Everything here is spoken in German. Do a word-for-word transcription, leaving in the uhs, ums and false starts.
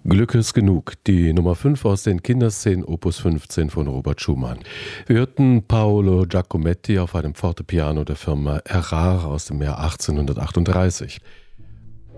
Glück ist genug, die Nummer fünf aus den Kinderszenen Opus fünfzehn von Robert Schumann. Wir hörten Paolo Giacometti auf einem Fortepiano der Firma Errar aus dem Jahr achtzehnhundertachtunddreißig.